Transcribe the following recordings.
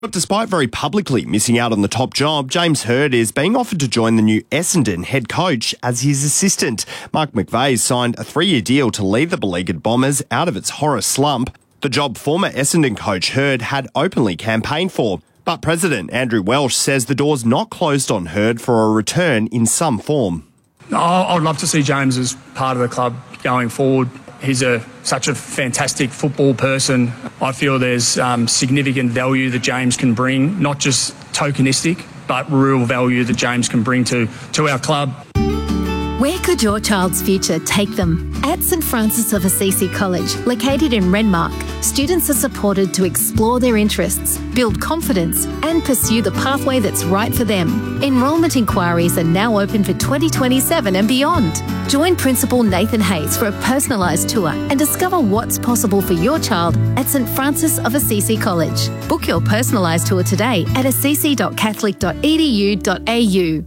But despite very publicly missing out on the top job, James Hird is being offered to join the new Essendon head coach as his assistant. Mark McVeigh signed a 3-year deal to lead the beleaguered Bombers out of its horror slump, the job former Essendon coach Hird had openly campaigned for. But President Andrew Welsh says the door's not closed on Hird for a return in some form. I'd love to see James as part of the club going forward. He's such a fantastic football person. I feel there's significant value that James can bring, not just tokenistic, but real value that James can bring to our club. Where could your child's future take them? At St Francis of Assisi College, located in Renmark, students are supported to explore their interests, build confidence and pursue the pathway that's right for them. Enrolment inquiries are now open for 2027 and beyond. Join Principal Nathan Hayes for a personalised tour and discover what's possible for your child at St Francis of Assisi College. Book your personalised tour today at assisi.catholic.edu.au.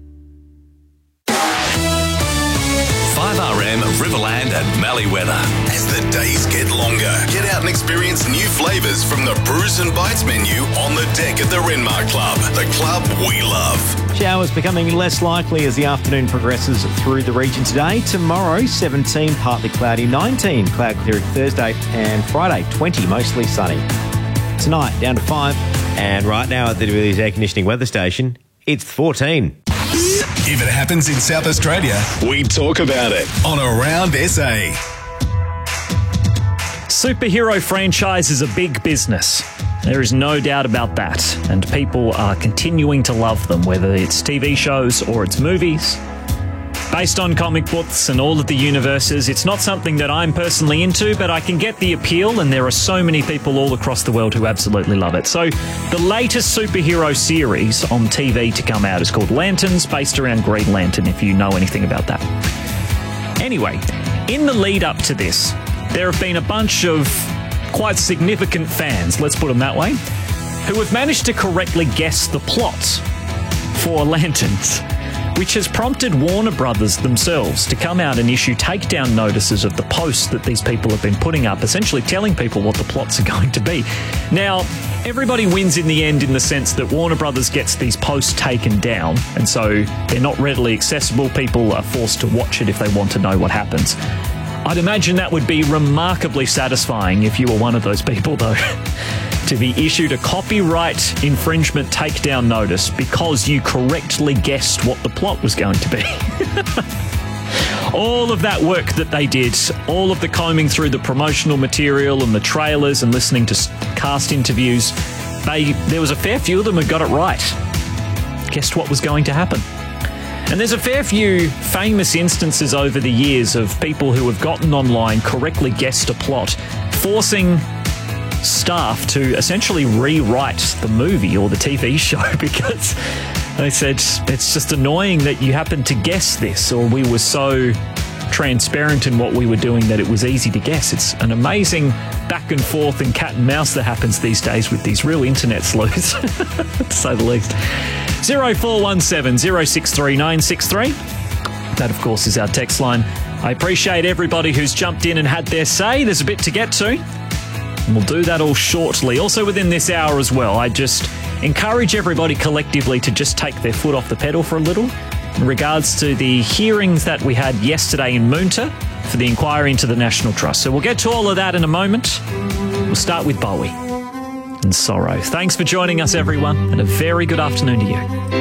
5RM, Riverland and Mallywether. As the days get longer, get out and experience new flavours from the Brews and Bites menu on the deck at the Renmark Club, the club we love. Showers becoming less likely as the afternoon progresses through the region today. Tomorrow, 17, partly cloudy, 19, cloud clearing Thursday, and Friday, 20, mostly sunny. Tonight, down to 5, and right now at the Willies Air Conditioning Weather Station, it's 14. If it happens in South Australia, we talk about it on Around SA. Superhero franchise is a big business. There is no doubt about that. And people are continuing to love them, whether it's TV shows or it's movies. Based on comic books and all of the universes, it's not something that I'm personally into, but I can get the appeal, and there are so many people all across the world who absolutely love it. So the latest superhero series on TV to come out is called Lanterns, based around Green Lantern, if you know anything about that. Anyway, in the lead up to this, there have been a bunch of quite significant fans, let's put them that way, who have managed to correctly guess the plot for Lanterns, which has prompted Warner Brothers themselves to come out and issue takedown notices of the posts that these people have been putting up, essentially telling people what the plots are going to be. Now, everybody wins in the end in the sense that Warner Brothers gets these posts taken down, and so they're not readily accessible. People are forced to watch it if they want to know what happens. I'd imagine that would be remarkably satisfying if you were one of those people, though. To be issued a copyright infringement takedown notice because you correctly guessed what the plot was going to be. All of that work that they did, all of the combing through the promotional material and the trailers and listening to cast interviews, there was a fair few of them who got it right. Guessed what was going to happen. And there's a fair few famous instances over the years of people who have gotten online, correctly guessed a plot, forcing staff to essentially rewrite the movie or the TV show because they said it's just annoying that you happened to guess this, or we were so transparent in what we were doing that it was easy to guess. It's an amazing back and forth and cat and mouse that happens these days with these real internet sleuths, to say the least. 0417 063 963. That, of course, is our text line. I appreciate everybody who's jumped in and had their say. There's a bit to get to, and we'll do that all shortly. Also within this hour as well, I just encourage everybody collectively to just take their foot off the pedal for a little in regards to the hearings that we had yesterday in Moonta for the inquiry into the National Trust. So we'll get to all of that in a moment. We'll start with Bowie and Sorrow. Thanks for joining us, everyone, and a very good afternoon to you.